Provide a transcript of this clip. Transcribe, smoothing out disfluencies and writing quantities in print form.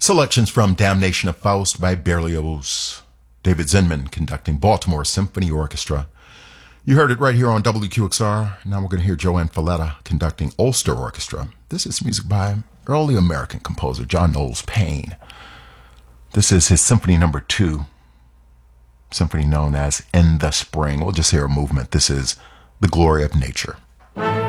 Selections from Damnation of Faust by Berlioz. David Zinman conducting Baltimore Symphony Orchestra. You heard it right here on WQXR. Now we're going to hear Joanne Falletta conducting Ulster Orchestra. This is music by early American composer John Knowles Paine. This is his Symphony Number 2, symphony known as In the Spring. We'll just hear a movement. This is The Glory of Nature.